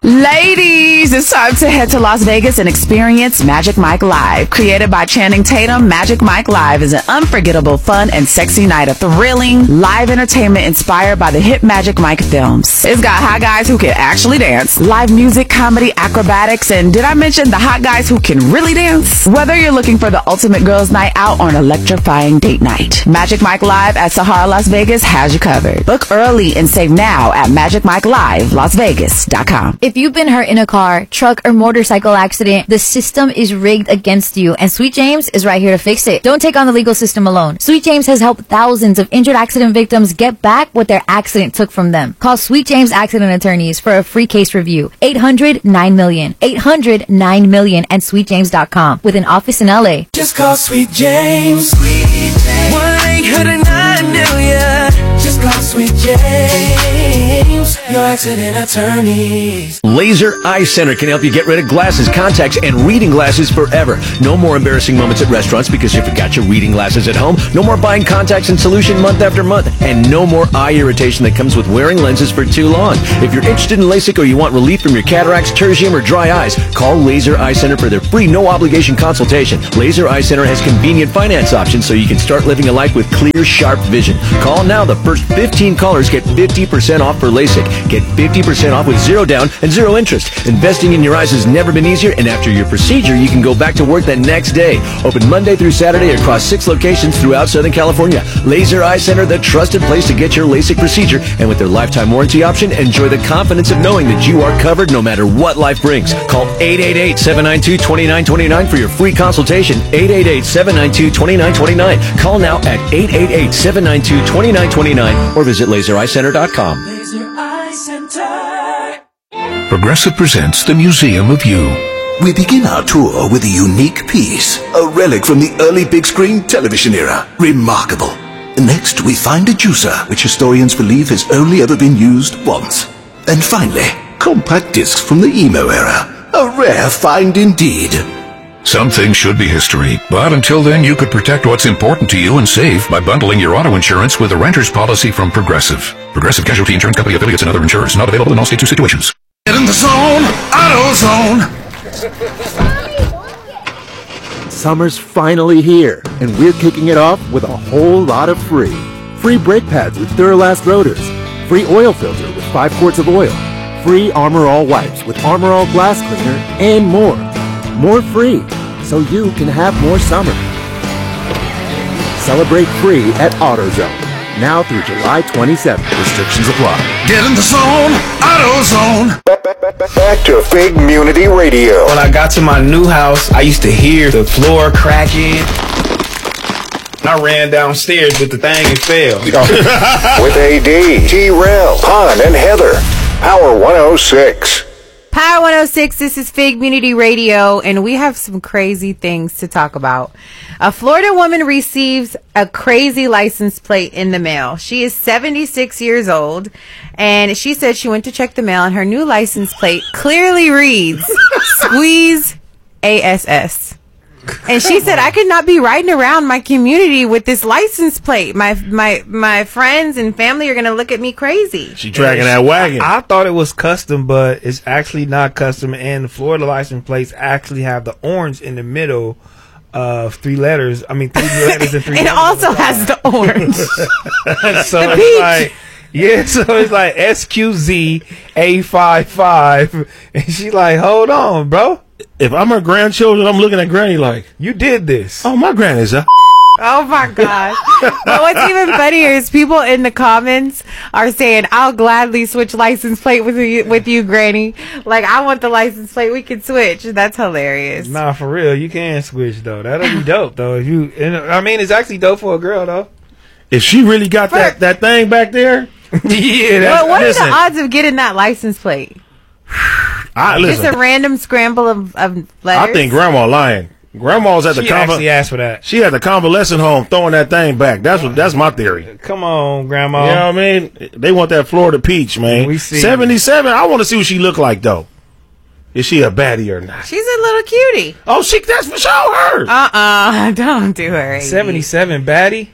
Ladies, it's time to head to Las Vegas and experience Magic Mike Live. Created by Channing Tatum, Magic Mike Live is an unforgettable, fun, and sexy night of thrilling live entertainment inspired by the hit Magic Mike films. It's got hot guys who can actually dance, live music, comedy, acrobatics, and did I mention the hot guys who can really dance? Whether you're looking for the ultimate girls' night out or an electrifying date night, Magic Mike Live at Sahara Las Vegas has you covered. Book early and save now at magicmikelivelasvegas.com. If you've been hurt in a car, truck, or motorcycle accident, the system is rigged against you, and Sweet James is right here to fix it. Don't take on the legal system alone. Sweet James has helped thousands of injured accident victims get back what their accident took from them. Call Sweet James Accident Attorneys for a free case review. 800-9-MILLION. 800-9-MILLION and sweetjames.com with an office in LA. Just call Sweet James. 1-800-9-MILLION. Just call Sweet James, your accident attorneys. Laser Eye Center can help you get rid of glasses, contacts, and reading glasses forever. No more embarrassing moments at restaurants because you forgot your reading glasses at home. No more buying contacts and solution month after month. And no more eye irritation that comes with wearing lenses for too long. If you're interested in LASIK or you want relief from your cataracts, tertium, or dry eyes, call Laser Eye Center for their free no-obligation consultation. Laser Eye Center has convenient finance options so you can start living a life with clear, sharp vision. Call now. The first 15 callers get 50% off for LASIK. Get 50% off with zero down and zero interest. Investing in your eyes has never been easier, and after your procedure, you can go back to work the next day. Open Monday through Saturday across 6 locations throughout Southern California. Laser Eye Center, the trusted place to get your LASIK procedure, and with their lifetime warranty option, enjoy the confidence of knowing that you are covered no matter what life brings. Call 888-792-2929 for your free consultation. 888-792-2929. Call now at 888-792-2929 or visit lasereyecenter.com. Laser Eye Center. Progressive presents the Museum of You. We begin our tour with a unique piece, a relic from the early big screen television era. Remarkable. Next, we find a juicer, which historians believe has only ever been used once. And finally, compact discs from the emo era. A rare find indeed. Some things should be history, but until then you could protect what's important to you and save by bundling your auto insurance with a renter's policy from Progressive. Progressive Casualty Insurance Company affiliates and other insurers. Not available in all states or situations. Get in the zone, AutoZone. Summer's finally here, and we're kicking it off with a whole lot of free. Free brake pads with Duralast rotors. Free oil filter with 5 quarts of oil. Free Armor All wipes with Armor All glass cleaner, and more. More free, so you can have more summer. Celebrate free at AutoZone. Now through July 27th. Restrictions apply. Get in the zone, AutoZone. Back to Fig Community Radio. When I got to my new house, I used to hear the floor cracking. I ran downstairs with the thing and fell. With AD, T-Rail, Pon, and Heather. Power 106. Power 106, this is Fig Community Radio, and we have some crazy things to talk about. A Florida woman receives a crazy license plate in the mail. She is 76 years old, and she said she went to check the mail, and her new license plate clearly reads, Squeeze ASS. And she said, I could not be riding around my community with this license plate. My friends and family are going to look at me crazy. She dragging that wagon. I thought it was custom, but it's actually not custom. And the Florida license plates actually have the orange in the middle of 3 letters. I mean, 3 letters and 3 It also has the orange. So the it's peach. like, yeah, so it's like SQZ855. And she's like, hold on, bro. If I'm her grandchildren, I'm looking at Granny like, you did this. Oh, my granny's a Oh my gosh. But what's even funnier is people in the comments are saying, I'll gladly switch license plate with you, Granny. Like, I want the license plate. We can switch. That's hilarious. Nah, for real. You can switch, though. That'll be dope, though. If you, and, I mean, it's actually dope for a girl, though. If she really got that thing back there. Yeah. Well, what are the odds of getting that license plate? Listen, Just a random scramble of letters? I think Grandma lying. Grandma's at the She actually asked for that. She at the convalescent home throwing that thing back. That's my theory. Come on, Grandma. You know what I mean? They want that Florida peach, man. We see. 77. I want to see what she look like though. Is she a baddie or not? She's a little cutie. Oh, that's for sure her. Don't do her. 77 baddie.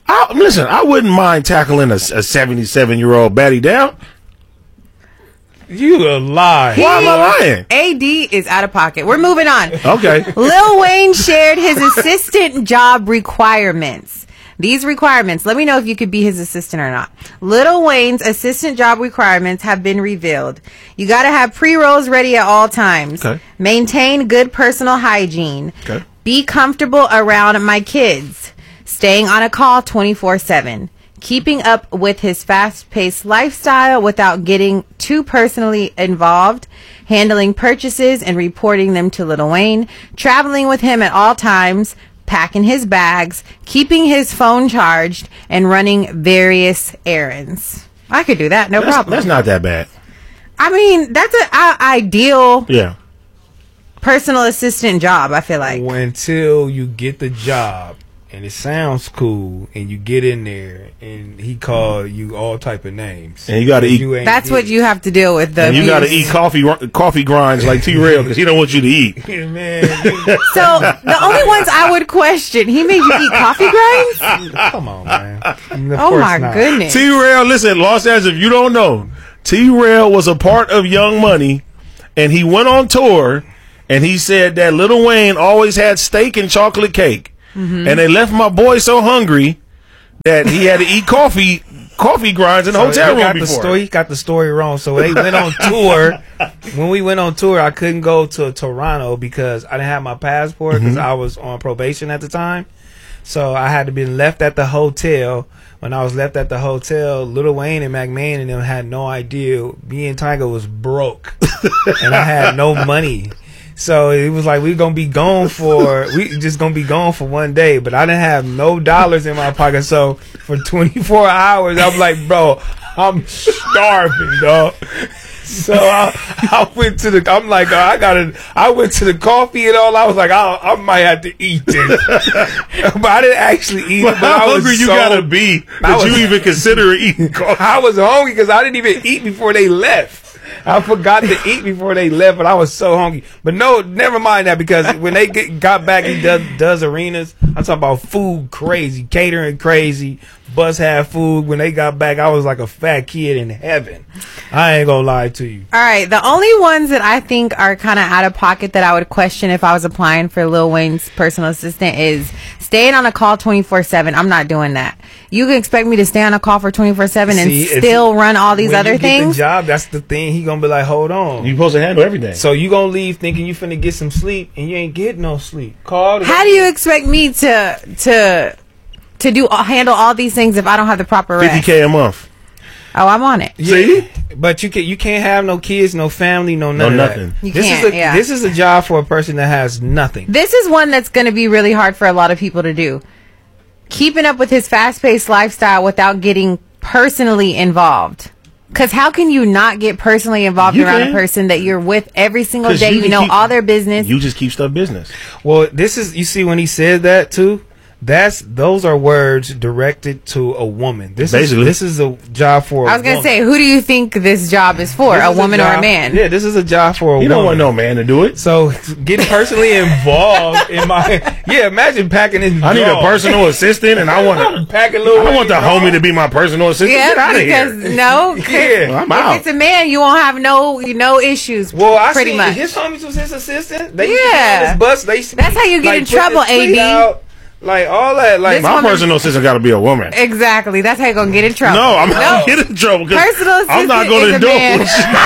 Listen, I wouldn't mind tackling a 77-year-old baddie down. You a lie. Why am I lying? AD is out of pocket. We're moving on. Okay. Lil Wayne shared his assistant job requirements. These requirements, let me know if you could be his assistant or not. Lil Wayne's assistant job requirements have been revealed. You got to have pre-rolls ready at all times. Okay. Maintain good personal hygiene. Okay. Be comfortable around my kids. Staying on a call 24/7. Keeping up with his fast-paced lifestyle without getting too personally involved. Handling purchases and reporting them to Lil Wayne. Traveling with him at all times. Packing his bags, keeping his phone charged, and running various errands. I could do that, no problem. That's not that bad. I mean, that's an ideal Yeah. personal assistant job, I feel like. Until you get the job and it sounds cool and you get in there and he call you all type of names. And you got to eat. That's what you have to deal with. And you got to eat coffee grinds like T-Rail because he don't want you to eat. Man, So, the only ones I would question, he made you eat coffee grinds? come on, man. Oh my goodness. T-Rail, listen, Los Angeles, if you don't know, T-Rail was a part of Young Money, and he went on tour, and he said that Lil Wayne always had steak and chocolate cake. Mm-hmm. And they left my boy so hungry that he had to eat coffee grinds in the hotel room before. He got the story wrong. So they went on tour. When we went on tour, I couldn't go to Toronto because I didn't have my passport because I was on probation at the time. So I had to be left at the hotel. When I was left at the hotel, Lil Wayne and McMahon and them had no idea. Me and Tiger was broke, and I had no money. So it was like we just gonna be gone for one day, but I didn't have no dollars in my pocket. So for 24 hours, I'm like, bro, I'm starving, dog. So I went to the. I'm like, I went to the coffee and all. I was like, I might have to eat this, but I didn't actually eat. But How I was hungry you so, gotta be that you even consider eating coffee? I was hungry because I didn't even eat before they left. I forgot to eat before they left, but I was so hungry. But no, never mind that because when they got back, he does arenas. I'm talking about food crazy, catering crazy. Bus had food. When they got back, I was like a fat kid in heaven. I ain't gonna lie to you. All right, the only ones that I think are kind of out of pocket that I would question if I was applying for Lil Wayne's personal assistant is staying on a call 24/7. I'm not doing that. You can expect me to stay on a call for 24/7 and still run all these other things. The job, that's the thing. He gonna be like, hold on. You supposed to handle everything. So you gonna leave thinking you finna get some sleep and you ain't getting no sleep. How do you expect me to handle all these things if I don't have the proper rest? $50K a month. Oh, I'm on it. See? But you can't have no kids, no family, nothing. This is a job for a person that has nothing. This is one that's going to be really hard for a lot of people to do. Keeping up with his fast-paced lifestyle without getting personally involved. Because how can you not get personally involved around a person that you're with every single day? You know all their business. You just keep stuff business. Well, you see when he said that too, those are words directed to a woman. This is a job for I was going to say, who do you think this job is for? A woman or a man? Yeah, this is a job for a woman. You don't want no man to do it. So getting personally involved in imagine packing his I need a personal assistant and I want the homie to be my personal assistant. Yeah, Get out of here. I'm out. If it's a man, you won't have no issues. Well, pretty much. His homies was his assistant. They used to be on his bus. That's how you get in trouble, AD. Like all that, like my personal assistant got to be a woman. Exactly. That's how you're gonna get in trouble. No, I'm not getting in trouble. Personal assistant I'm not going to indulge.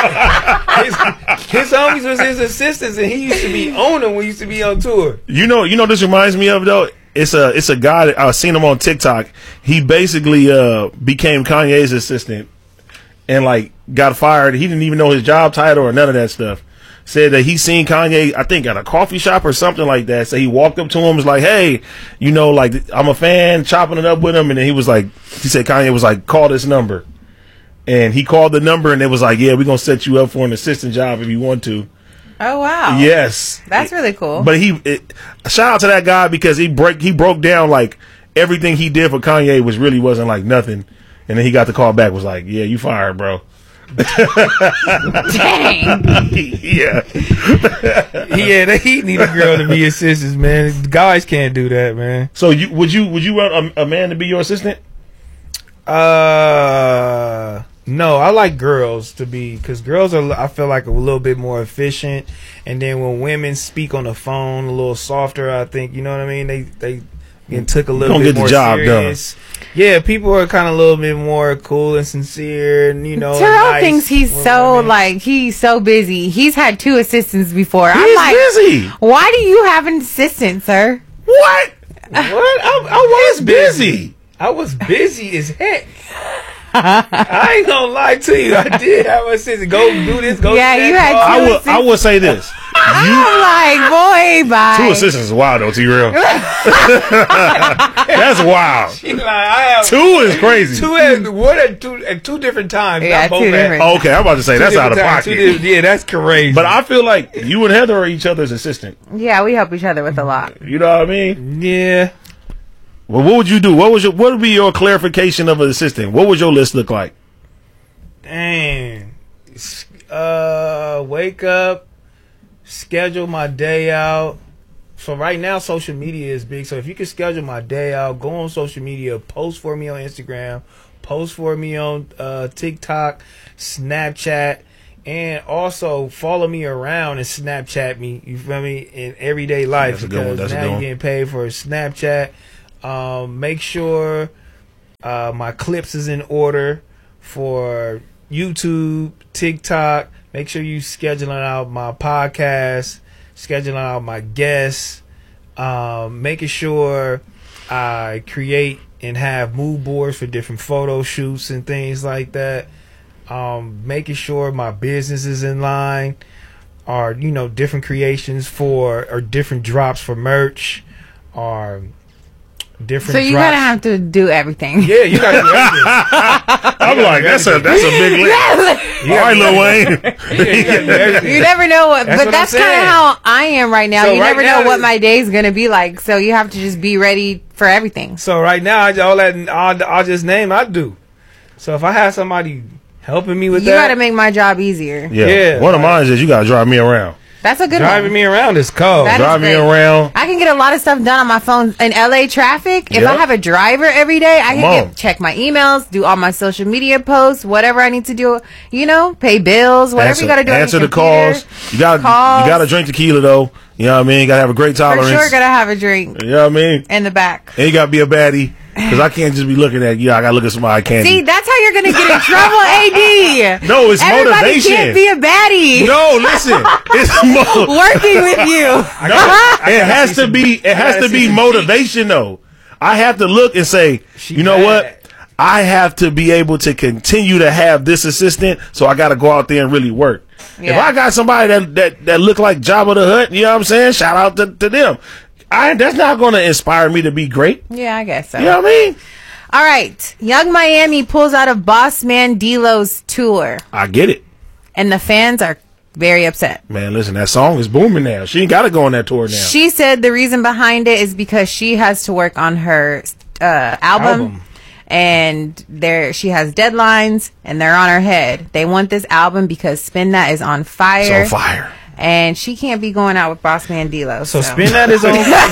His homies was his assistants, and he used to be owning when he used to be on tour. You know, this reminds me of though. It's a guy that I seen him on TikTok. He basically became Kanye's assistant, and like got fired. He didn't even know his job title or none of that stuff. Said that he seen Kanye, I think, at a coffee shop or something like that. So he walked up to him, was like, hey, like, I'm a fan, chopping it up with him. And then he said Kanye was like, call this number. And he called the number and it was like, yeah, we're going to set you up for an assistant job if you want to. Oh, wow. Yes. That's really cool. But shout out to that guy because he broke down like everything he did for Kanye wasn't like nothing. And then he got the call back, was like, yeah, you fired, bro. Dang. Yeah. He need a girl to be assistants, man. Guys can't do that, man. So would you want a man to be your assistant? No, I like girls to be, because girls are, I feel like, a little bit more efficient. And then when women speak on the phone a little softer, I think, you know what I mean? They took a little bit more serious. Yeah, people are kind of a little bit more cool and sincere, and Terrell nice thinks he's he's so busy. He's had 2 assistants before. I'm He's like, busy. why do you have an assistant, sir? What? I was busy. I was busy as heck. I ain't gonna lie to you. I did have a sister. Go do this. Go. Yeah, do that. you had 2 I will say this. I'm like, boy, bye. 2 assistants is wild though, T-Real. That's wild. She like, I have 2 is crazy. 2 at 2 different times. Yeah, not both 2 at- different. Okay, I'm about to say 2 that's out of different times. pocket. Yeah, that's crazy. But I feel like you and Heather are each other's assistant. Yeah, we help each other with a lot. You know what I mean? Yeah. Well, what would you do? What would be your clarification of an assistant? What would your list look like? Dang. Wake up, schedule my day out. So right now social media is big. So if you can schedule my day out, go on social media, post for me on Instagram, post for me on TikTok, Snapchat, and also follow me around and Snapchat me. You feel me? In everyday life. That's a good one. Because That's a now good you're one. getting paid for Snapchat. Make sure my clips is in order for YouTube, TikTok. Make sure you scheduling out my podcast, scheduling out my guests, making sure I create and have mood boards for different photo shoots and things like that. Making sure my business is in line, or different creations or different drops for merch, or different. So you drops. gotta have to do everything. Yeah, you gotta do everything. I'm like, that's a big list. All right, Lil Wayne. You never know what, That's but what that's I'm kind of saying. how I am right now. So You right never now know what is- my day is gonna be like, so you have to just be ready for everything. So right now, I'll just name I do. So if I have somebody helping me with You that, gotta make my job easier. Yeah. One of mine is you gotta drive me around. That's a good driving one. me around is cold. That is Drive me great. around. I can get a lot of stuff done on my phone in LA traffic. If Yep. I have a driver every day, I Come can on. check my emails, do all my social media posts, whatever I need to do. Pay bills, whatever you got to do. on your Answer the computer. calls. You gotta drink tequila though. You know what I mean? You gotta have a great For tolerance. sure, gotta have a drink You know what I mean? in the back. And you gotta be a baddie. Because I can't just be looking at you. I gotta look at some eye candy. See, that's how you're gonna get in trouble, AD. No, it's Everybody motivation. can't be a baddie. No, listen. It's Working with you. It has to be. It has to be motivation, though. I have to look and say, you know what? I have to be able to continue to have this assistant, so I got to go out there and really work. If Yeah. I got somebody that look like Jabba the Hutt, you know what I'm saying? Shout out to them. That's not going to inspire me to be great. Yeah, I guess so. You know what I mean? All right. Young Miami pulls out of Boss Man D-Lo's tour, I get it. and the fans are very upset. Man, listen, that song is booming now. She ain't got to go on that tour now. She said the reason behind it is because she has to work on her album. And she has deadlines, and they're on her head. They want this album because Spin That is on fire. It's on fire. And she can't be going out with Boss Man D-Lo. So Spin That is on.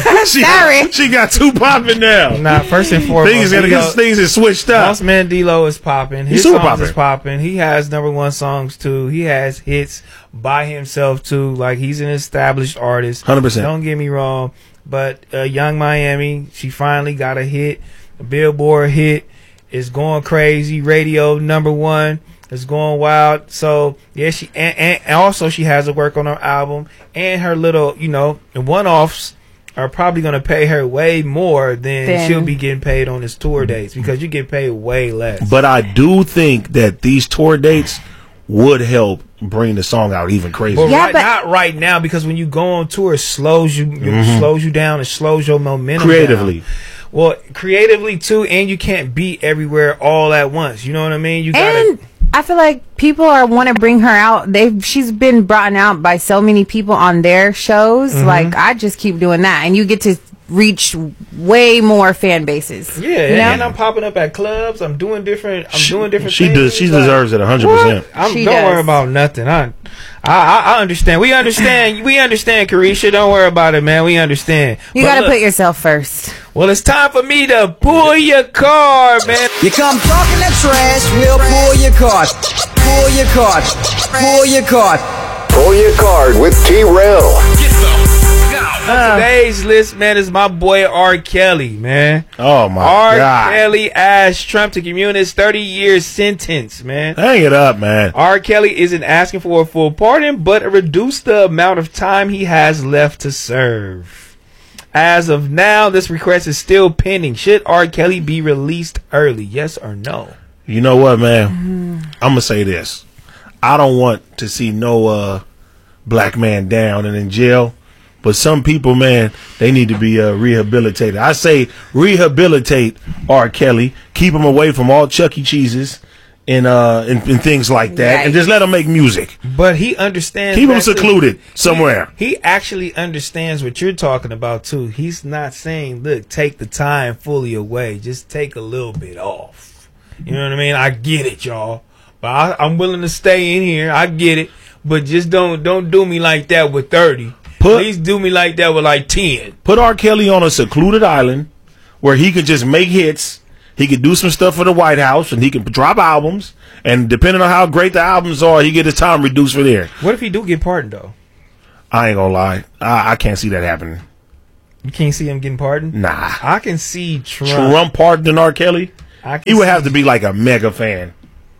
Sorry. She got 2 popping now. Nah, first and foremost, Things is switched up. Boss Man D-Lo is popping. He's His super songs is popping. popping. He has #1 songs too. He has hits by himself too. Like, he's an established artist. 100%. Don't get me wrong, but Young Miami, she finally got a hit, a Billboard hit. It's going crazy. Radio #1. It's going wild. So yeah, she and also she has to work on her album, and her little one-offs are probably going to pay her way more than she'll be getting paid on his tour dates, because you get paid way less. But I do think that these tour dates would help bring the song out even crazier. But not right now, because when you go on tour, it slows you, slows you down. It slows your momentum Creatively. down. Well, creatively too, and you can't be everywhere all at once. You know what I mean? You gotta. And I feel like people want to bring her out. She's been brought out by so many people on their shows. Mm-hmm. Like, I just keep doing that, and you get to reach way more fan bases. Yeah, you know? and I'm popping up at clubs. I'm doing different. She things. She deserves it 100%. Don't worry about nothing. I understand. We understand. We understand, Carisha. Don't worry about it, man. We understand. You got to put yourself first. Well, it's time for me to pull your card, man. You come talking that trash, we'll pull your card. Pull your card. Pull your card. Pull your card with T-Rail. Today's list, man, is my boy R. Kelly, man. Oh, my God. God. R. Kelly asked Trump to commute his 30-year sentence, man. Hang it up, man. R. Kelly isn't asking for a full pardon, but reduce the amount of time he has left to serve. As of now, this request is still pending. Should R. Kelly be released early? Yes or no? You know what, man? I'm going to say this. I don't want to see no black man down and in jail. But some people, man, they need to be rehabilitated. I say rehabilitate R. Kelly. Keep him away from all Chuck E. Cheese's and things like that. Right. And just let him make music. But he understands. Keep him that too. secluded somewhere. He actually understands what you're talking about, too. He's not saying, look, take the time fully away. Just take a little bit off. You know what I mean? I get it, y'all. But I'm willing to stay in here. I get it. But just don't do me like that with 30. Please do me like that with like 10. Put R. Kelly on a secluded island where he could just make hits. He could do some stuff for the White House, and he can drop albums. And depending on how great the albums are, he get his time reduced for there. What if he do get pardoned, though? I ain't gonna lie. I can't see that happening. You can't see him getting pardoned? Nah. I can see Trump pardoning R. Kelly? He would have to be like a mega fan.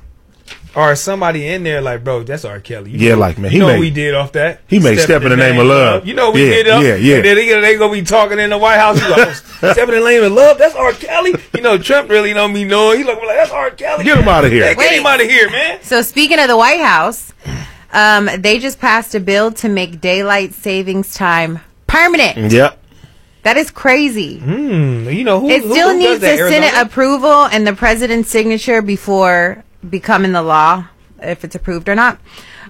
Or somebody in there like, bro, that's R. Kelly. Yeah, like, man, you know what we did off that? He made Step in the Name of Love. You know what we did up? Yeah. And then they gonna be talking in the White House. He's like, oh, Step in the Name of Love, that's R. Kelly. You know, Trump really don't be knowing. He's like, that's R. Kelly. Get him out of here. Yeah, get him out of here, man. So speaking of the White House, they just passed a bill to make daylight savings time permanent. Yep. That is crazy. You know, it still who needs does the that, Senate Arizona? approval and the president's signature before becoming the law, if it's approved or not.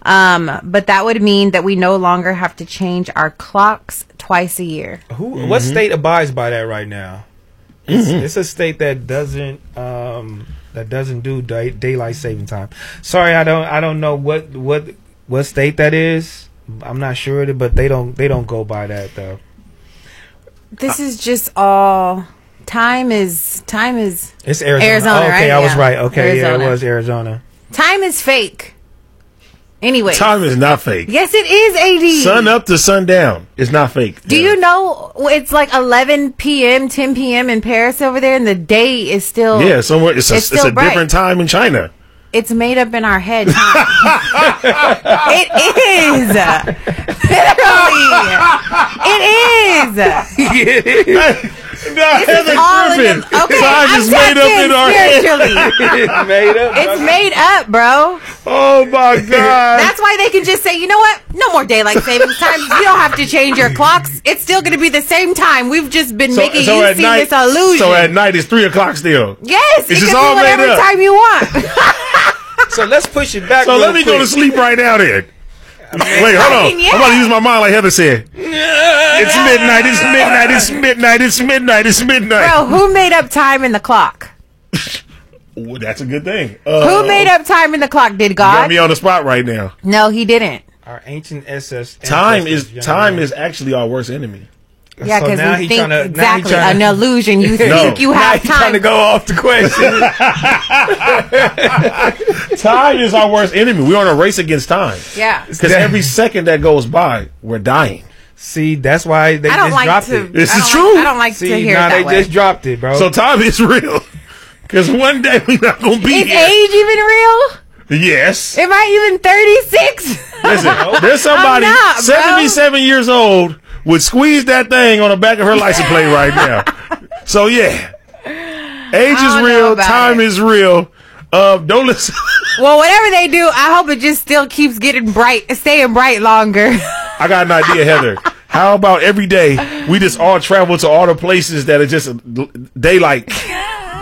But that would mean that we no longer have to change our clocks twice a year. What state abides by that right now? It's a state that doesn't do daylight saving time. Sorry, I don't know what state that is. I'm not sure, but they don't go by that though. This is just all time is. It's Arizona. Arizona, okay, right? I was Yeah. right. Okay, Arizona. yeah, it was Arizona. Time is fake. Anyway, Time is not fake. yes, it is. AD. Sun up to sundown. It's not fake. Do you know it's like 11 p.m., 10 p.m. in Paris over there, and the day is still somewhere it's still a bright. different time in China. It's made up in our head. It is. Literally. It is. Heather all in tripping. the- okay, Time I'm is made up in our head. It's made up. It's made up, bro. Oh my God. That's why they can just say, you know what? No more daylight savings time. You don't have to change your clocks. It's still going to be the same time. We've just been making you at see night, this illusion. So at night it's 3 o'clock still. Yes, It's it just can all be made whatever up. time you want. So let's push it back. So real let me go quick. to sleep right now then. Wait, hold on. yeah. I'm about to use my mind like Heather said. It's midnight. It's midnight. It's midnight. It's midnight. It's midnight. Bro, who made up time in the clock? Ooh, that's a good thing. Who made up time in the clock? Did You got God? me on the spot right now. No, he didn't. Our ancient ancestors. Time is actually our worst enemy. Yeah, So because now we he think tryna- now he exactly tryna- an illusion. You think you Now have he's trying to time. go off the question. Time is our worst enemy. We're on a race against time. Yeah. Because every second that goes by, we're dying. See, that's why they I don't just like dropped to. it. This I is don't true. Like, I don't like See, to hear now it that they way. just dropped it, bro. So time is real. Because one day we're not going to be Is here. age even real? Yes. Am I even 36? Listen, there's somebody I'm not, bro. 77 years old would squeeze that thing on the back of her license plate right now. So yeah, age is don't know real, about time it. is real. Don't listen. Well, whatever they do, I hope it just still keeps getting bright, staying bright longer. I got an idea, Heather. How about every day we just all travel to all the places that are just daylight?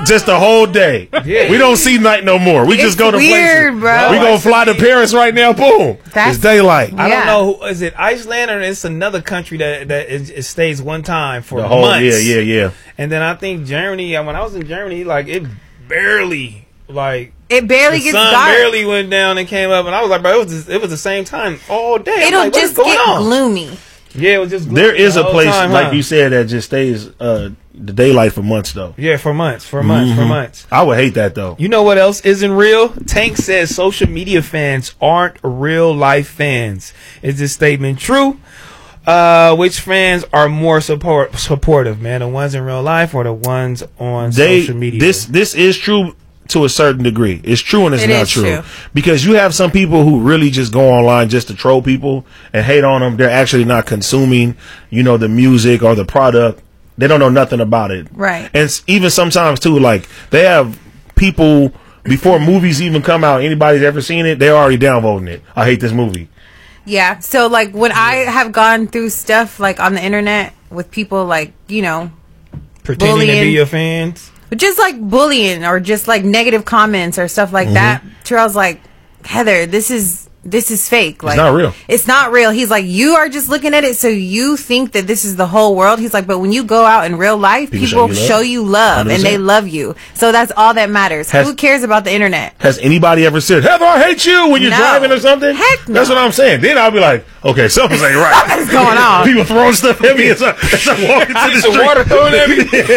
just the whole day. Yeah. We don't see night no more. We just go to weird, places. bro. We gonna fly to Paris right now. Boom. It's daylight. I don't know. Is it Iceland or it's another country that it stays one time for The whole months? yeah. And then I think Germany. When I was in Germany, like it barely barely the gets sun dark. barely went down and came up, and I was like, bro, it was the same time all day. It'll I'm like, what is just going get on? gloomy. Yeah, it was just gloomy There is the a whole place time, like huh? you said that just stays the daylight for months though. Yeah, for months. For months. I would hate that though. You know what else isn't real? Tank says social media fans aren't real life fans. Is this statement true? Which fans are more supportive, man? The ones in real life or the ones on social media? This is true to a certain degree. It's true and it's It not is true. true. Because you have some people who really just go online just to troll people and hate on them. They're actually not consuming, the music or the product. They don't know nothing about it. Right. And even sometimes too, like they have people before movies even come out, anybody's ever seen it, they're already downvoting it. I hate this movie. Yeah. So like when I have gone through stuff like on the internet with people like, pretending to bullying. be your fans. just like bullying or just like negative comments or stuff like that, Terrell's like, Heather, this is fake. Like, it's not real. It's not real. He's like, you are just looking at it so you think that this is the whole world. He's like, but when you go out in real life, people show you love 100%. and they love you. So that's all that matters. Has- Who cares about the internet? Has anybody ever said, Heather, I hate you when you're No. driving or something? Heck no. That's what I'm saying. Then I'll be like, okay, something's ain't right. What's going on? People throwing stuff at me as I'm walking to the Some street. water thrown at me.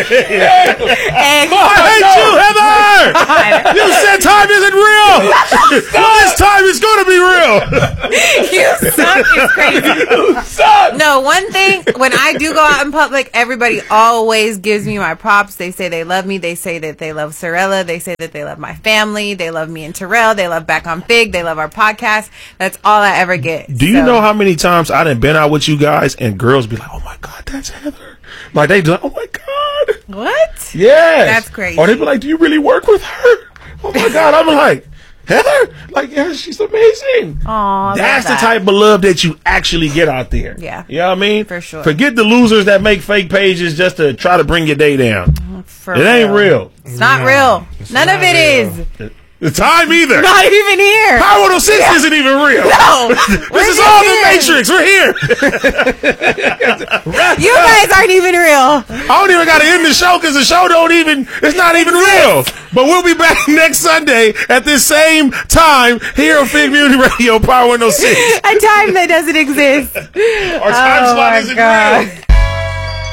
And I hate you, Heather! You said time isn't real! Well, this time is going to be real! you suck. It's crazy. You suck. No, one thing, when I do go out in public, everybody always gives me my props. They say they love me. They say that they love Sorella. They say that they love my family. They love me and Terrell. They love Back on Fig. They love our podcast. That's all I ever get. Do you know how many times I done been out with you guys and girls be like, oh my God, that's Heather? Like they do, oh my God. What? Yes. That's crazy. Or they be like, do you really work with her? Oh my God. I'm like, Heather? Like, yeah, she's amazing. Aw, that's the that. type of love that you actually get out there. Yeah. You know what I mean? For sure. Forget the losers that make fake pages just to try to bring your day down. For It ain't real. It's not real. None of it is. The time either. Not even here. Power 106 isn't even real. No. This is all the Matrix. We're here. You guys aren't even real. I don't even got to end the show because the show it's not even real. But we'll be back next Sunday at this same time here on Fig Community Radio, Power 106. A time that doesn't exist. Our time slot isn't real.